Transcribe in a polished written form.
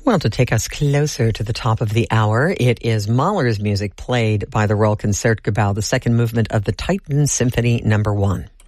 Well, to take us closer to the top of the hour, it is Mahler's music played by the Royal Concertgebouw, the second movement of the Titan Symphony No. 1.